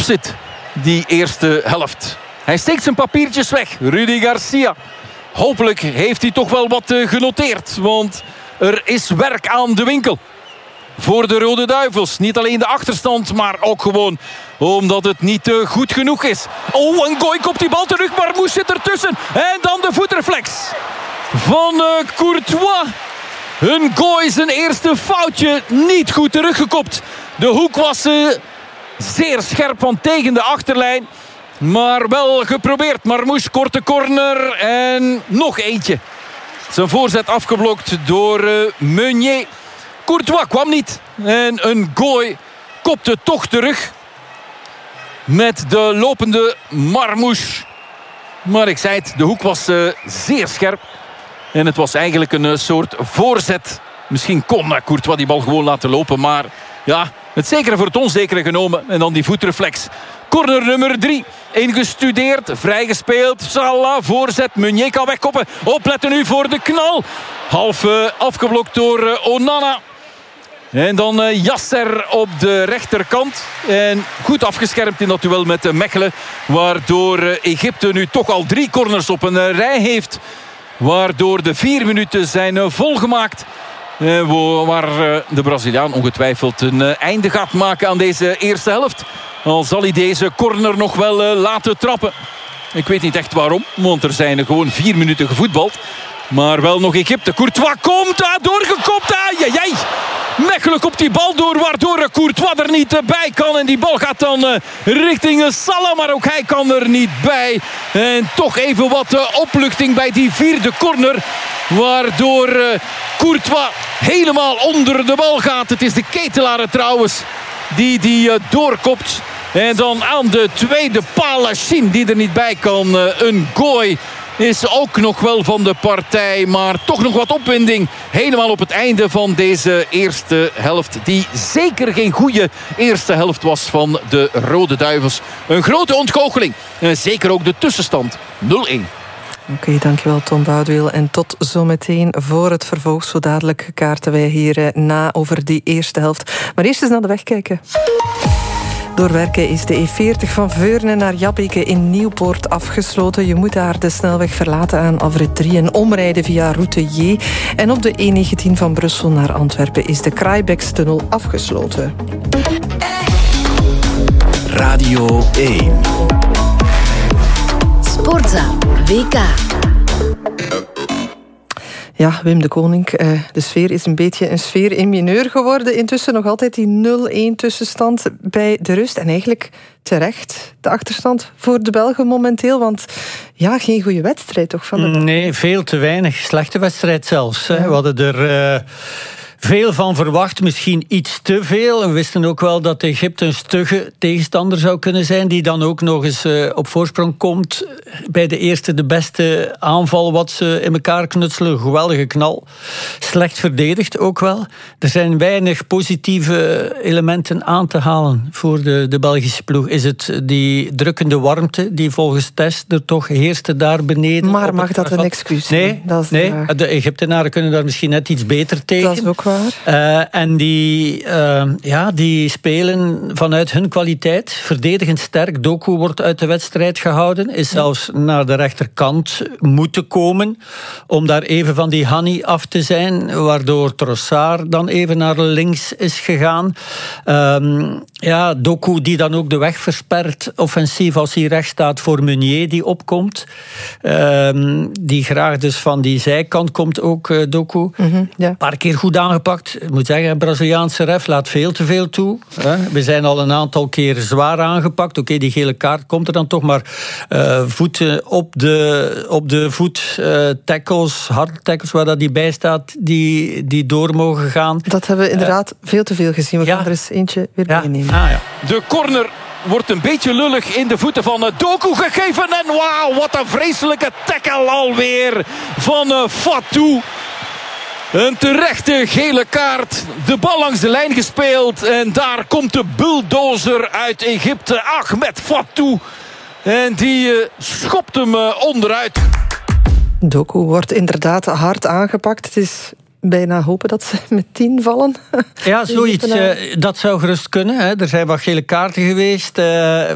zit, die eerste helft. Hij steekt zijn papiertjes weg. Rudy Garcia. Hopelijk heeft hij toch wel wat genoteerd. Want er is werk aan de winkel. Voor de Rode Duivels. Niet alleen de achterstand, maar ook gewoon omdat het niet goed genoeg is. Oh, en Goy kopt die bal terug. Marmouche zit ertussen. En dan de voetreflex van Courtois. Hun Goy zijn eerste foutje niet goed teruggekopt. De hoek was zeer scherp van tegen de achterlijn. Maar wel geprobeerd. Marmouche, korte corner. En nog eentje. Zijn voorzet afgeblokt door Meunier. Courtois kwam niet. En een Goy kopte toch terug. Met de lopende Marmouche. Maar ik zei het, de hoek was zeer scherp. En het was eigenlijk een soort voorzet. Misschien kon Courtois die bal gewoon laten lopen. Maar ja, het zekere voor het onzekere genomen. En dan die voetreflex. Corner nummer 3. Ingestudeerd, vrijgespeeld. Salah, voorzet. Meunier kan wegkoppen. Opletten nu voor de knal. Half afgeblokt door Onana. En dan Yasser op de rechterkant. En goed afgeschermd in dat duel met Mechelen. Waardoor Egypte nu toch al 3 corners op een rij heeft. Waardoor de 4 minuten zijn volgemaakt. Waar de Braziliaan ongetwijfeld een einde gaat maken aan deze eerste helft. Al zal hij deze corner nog wel laten trappen. Ik weet niet echt waarom. Want er zijn gewoon 4 minuten gevoetbald. Maar wel nog Egypte. Courtois komt, doorgekopt. Jajaj. Mechelen kopt die bal door, waardoor Courtois er niet bij kan. En die bal gaat dan richting Salah, maar ook hij kan er niet bij. En toch even wat opluchting bij die 4e corner. Waardoor Courtois helemaal onder de bal gaat. Het is de Ketelaar trouwens die doorkopt. En dan aan de tweede paal Lachine die er niet bij kan. Een Goy is ook nog wel van de partij. Maar toch nog wat opwinding. Helemaal op het einde van deze eerste helft. Die zeker geen goede eerste helft was van de Rode Duivels. Een grote ontgoocheling. En zeker ook de tussenstand 0-1. Oké, dankjewel Tom Boudewiel. En tot zometeen voor het vervolg. Zo dadelijk kaarten wij hier na over die eerste helft. Maar eerst eens naar de weg kijken. Doorwerken is de E40 van Veurne naar Jabbeke in Nieuwpoort afgesloten. Je moet daar de snelweg verlaten aan afrit 3 en omrijden via route J. En op de E19 van Brussel naar Antwerpen is de Kraaibeekstunnel afgesloten. Radio 1. Sportza WK. Ja, Wim de Koning, de sfeer is een beetje een sfeer in mineur geworden. Intussen nog altijd die 0-1 tussenstand bij de rust. En eigenlijk terecht de achterstand voor de Belgen momenteel. Want ja, geen goede wedstrijd toch van de Belgen? Nee, veel te weinig. Slechte wedstrijd zelfs. Ja. We hadden er veel van verwacht, misschien iets te veel. We wisten ook wel dat Egypte een stugge tegenstander zou kunnen zijn, die dan ook nog eens op voorsprong komt. Bij de eerste de beste aanval wat ze in elkaar knutselen. Geweldige knal. Slecht verdedigd ook wel. Er zijn weinig positieve elementen aan te halen voor de Belgische ploeg. Is het die drukkende warmte die volgens Tess er toch heerste daar beneden? Maar mag dat een excuus zijn? Nee, de Egyptenaren kunnen daar misschien net iets beter tegen. Dat is ook waar. En die spelen vanuit hun kwaliteit. Verdedigend sterk. Doku wordt uit de wedstrijd gehouden. Is zelfs naar de rechterkant moeten komen. Om daar even van die Hani af te zijn. Waardoor Trossard dan even naar links is gegaan. Doku die dan ook de weg verspert. Offensief als hij recht staat voor Meunier die opkomt. Die graag dus van die zijkant komt ook, Doku. Een paar keer goed aangepakt. Ik moet zeggen, een Braziliaanse ref laat veel te veel toe. We zijn al een aantal keer zwaar aangepakt. Oké, die gele kaart komt er dan toch, maar voeten op de voet, tackles, harde tackles waar dat die bij staat, die door mogen gaan. Dat hebben we inderdaad veel te veel gezien. We gaan er eens eentje weer meenemen. De corner wordt een beetje lullig in de voeten van Doku gegeven. En wauw, wat een vreselijke tackle alweer van Fatou. Een terechte gele kaart. De bal langs de lijn gespeeld. En daar komt de bulldozer uit Egypte. Ahmed Fatou. En die schopt hem onderuit. Doku wordt inderdaad hard aangepakt. Het is bijna hopen dat ze met 10 vallen. Ja, zoiets. Dat zou gerust kunnen. Hè. Er zijn wat gele kaarten geweest.